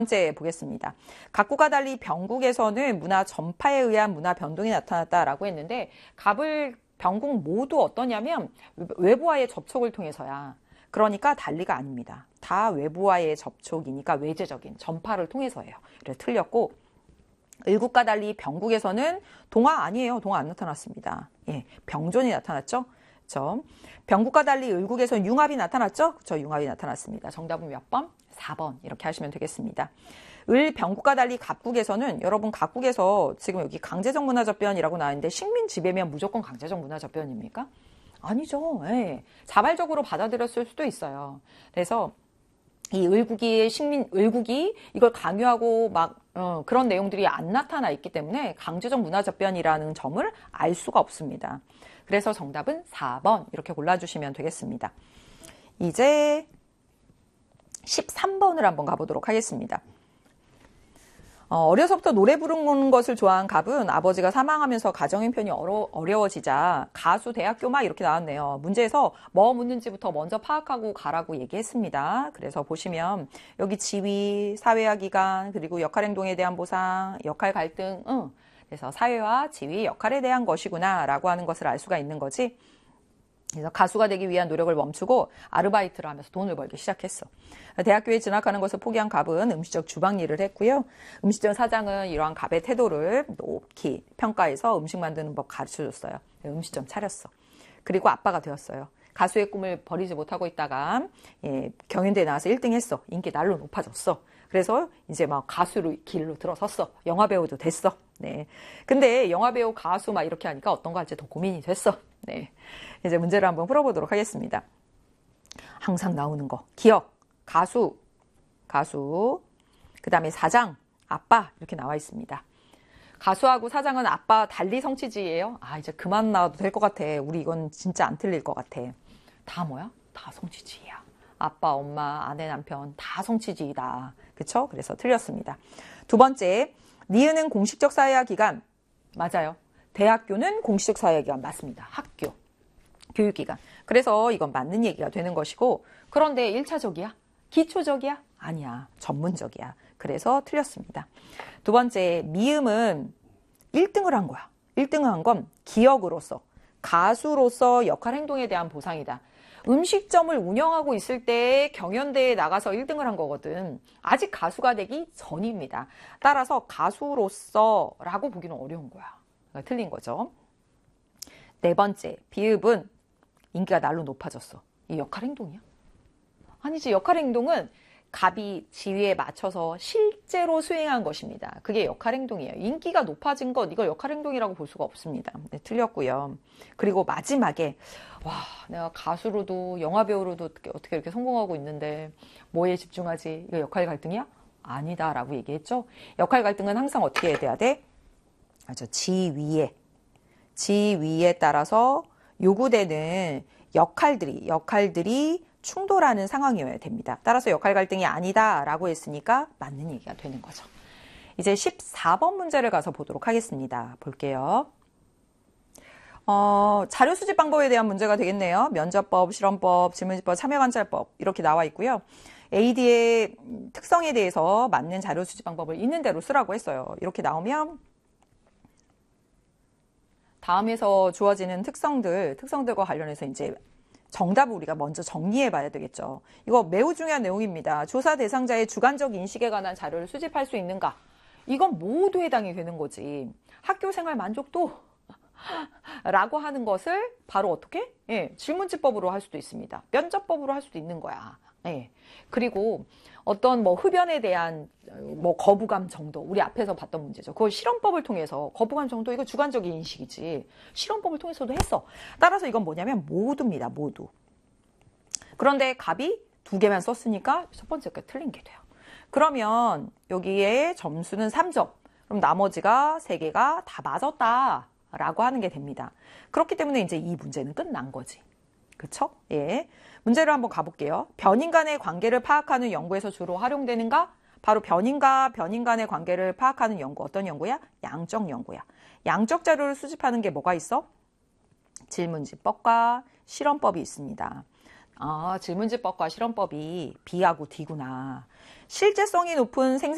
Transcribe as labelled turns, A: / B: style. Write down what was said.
A: 번째 보겠습니다. 각국과 달리 병국에서는 문화 전파에 의한 문화 변동이 나타났다라고 했는데 갑을 병국 모두 어떠냐면 외부와의 접촉을 통해서야. 그러니까 달리가 아닙니다. 다 외부와의 접촉이니까 외재적인 전파를 통해서예요. 그래서 틀렸고 을국과 달리 병국에서는 동화 아니에요. 동화 안 나타났습니다. 예, 병존이 나타났죠. 그렇죠? 병국과 달리 을국에서는 융합이 나타났죠. 그렇죠? 융합이 나타났습니다. 정답은 몇 번? 4번 이렇게 하시면 되겠습니다. 병국과 달리 갑국에서는 여러분 각국에서 지금 여기 강제적 문화접변이라고 나왔는데 식민 지배면 무조건 강제적 문화접변입니까? 아니죠. 예. 자발적으로 받아들였을 수도 있어요. 그래서 이 을국이 이걸 강요하고 막 그런 내용들이 안 나타나 있기 때문에 강제적 문화접변이라는 점을 알 수가 없습니다. 그래서 정답은 4번 이렇게 골라주시면 되겠습니다. 이제 13번을 한번 가보도록 하겠습니다. 어려서부터 노래 부르는 것을 좋아한 갑은 아버지가 사망하면서 가정 형편이 어려워지자 가수, 대학교 막 이렇게 나왔네요. 문제에서 뭐 묻는지부터 먼저 파악하고 가라고 얘기했습니다. 그래서 보시면 여기 지위, 사회화 기간, 그리고 역할 행동에 대한 보상, 역할 갈등, 그래서 사회와 지위, 역할에 대한 것이구나 라고 하는 것을 알 수가 있는 거지. 그래서 가수가 되기 위한 노력을 멈추고 아르바이트를 하면서 돈을 벌기 시작했어. 대학교에 진학하는 것을 포기한 갑은 음식점 주방 일을 했고요. 음식점 사장은 이러한 갑의 태도를 높이 평가해서 음식 만드는 법 가르쳐줬어요. 음식점 차렸어. 그리고 아빠가 되었어요. 가수의 꿈을 버리지 못하고 있다가 경연대에 나와서 1등 했어. 인기 날로 높아졌어. 그래서 이제 막 가수로 길로 들어섰어. 영화배우도 됐어. 네. 근데 영화배우, 가수 막 이렇게 하니까 어떤 거 할지 더 고민이 됐어. 네. 이제 문제를 한번 풀어보도록 하겠습니다. 항상 나오는 거. 기억, 가수, 그 다음에 사장, 아빠 이렇게 나와 있습니다. 가수하고 사장은 아빠 달리 성취지예요. 이제 그만 나와도 될 것 같아. 우리 이건 진짜 안 틀릴 것 같아. 다 뭐야? 다 성취지야. 아빠, 엄마, 아내, 남편 다 성취지이다. 그쵸? 그래서 틀렸습니다. 두 번째, 니은은 공식적 사회화 기간. 맞아요. 대학교는 공식적 사회화 기간 맞습니다. 학교, 교육기간. 그래서 이건 맞는 얘기가 되는 것이고 그런데 1차적이야? 기초적이야? 아니야. 전문적이야. 그래서 틀렸습니다. 두 번째, 미음은 1등을 한 거야. 1등을 한 건 기억으로서, 가수로서 역할 행동에 대한 보상이다. 음식점을 운영하고 있을 때 경연대회에 나가서 1등을 한 거거든. 아직 가수가 되기 전입니다. 따라서 가수로서 라고 보기는 어려운 거야. 그러니까 틀린 거죠. 네 번째, 비읍은 인기가 날로 높아졌어. 이 역할 행동이야? 아니지. 역할 행동은 갑이 지위에 맞춰서 실제로 수행한 것입니다. 그게 역할 행동이에요. 인기가 높아진 것, 이걸 역할 행동이라고 볼 수가 없습니다. 네, 틀렸고요. 그리고 마지막에 내가 가수로도 영화배우로도 어떻게 이렇게 성공하고 있는데 뭐에 집중하지? 이거 역할 갈등이야? 아니다라고 얘기했죠. 역할 갈등은 항상 어떻게 돼야 돼? 지위에 따라서 요구되는 역할들이 충돌하는 상황이어야 됩니다. 따라서 역할 갈등이 아니다라고 했으니까 맞는 얘기가 되는 거죠. 이제 14번 문제를 가서 보도록 하겠습니다. 볼게요. 자료 수집 방법에 대한 문제가 되겠네요. 면접법, 실험법, 질문지법, 참여관찰법 이렇게 나와 있고요. AD의 특성에 대해서 맞는 자료 수집 방법을 있는 대로 쓰라고 했어요. 이렇게 나오면 다음에서 주어지는 특성들과 관련해서 이제 정답을 우리가 먼저 정리해 봐야 되겠죠. 이거 매우 중요한 내용입니다. 조사 대상자의 주관적 인식에 관한 자료를 수집할 수 있는가? 이건 모두 해당이 되는 거지. 학교생활 만족도 라고 하는 것을 바로 어떻게? 질문지법으로 할 수도 있습니다. 면접법으로 할 수도 있는 거야. 그리고 어떤 흡연에 대한 거부감 정도, 우리 앞에서 봤던 문제죠. 그걸 실험법을 통해서 거부감 정도, 이거 주관적인 인식이지. 실험법을 통해서도 했어. 따라서 이건 뭐냐면 모두입니다. 모두. 그런데 갑이 2개만 썼으니까 첫 번째가 틀린 게 돼요. 그러면 여기에 점수는 3점. 그럼 나머지가 3개가 다 맞았다 라고 하는 게 됩니다. 그렇기 때문에 이제 이 문제는 끝난 거지. 그쵸? 문제를 한번 가볼게요. 변인 간의 관계를 파악하는 연구에서 주로 활용되는가? 바로 변인과 변인 간의 관계를 파악하는 연구. 어떤 연구야? 양적 연구야. 양적 자료를 수집하는 게 뭐가 있어? 질문지법과 실험법이 있습니다. 질문지법과 실험법이 B하고 D구나. 실제성이 높은